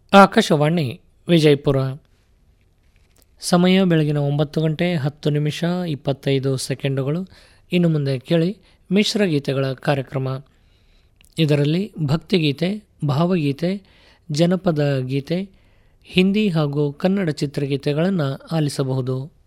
ಆಕಾಶವಾಣಿ ವಿಜಯಪುರ. ಸಮಯ ಬೆಳಗಿನ 9:10:25. ಇನ್ನು ಮುಂದೆ ಕೇಳಿ ಮಿಶ್ರಗೀತೆಗಳ ಕಾರ್ಯಕ್ರಮ. ಇದರಲ್ಲಿ ಭಕ್ತಿಗೀತೆ, ಭಾವಗೀತೆ, ಜನಪದ ಗೀತೆ, ಹಿಂದಿ ಹಾಗೂ ಕನ್ನಡ ಚಿತ್ರಗೀತೆಗಳನ್ನು ಆಲಿಸಬಹುದು.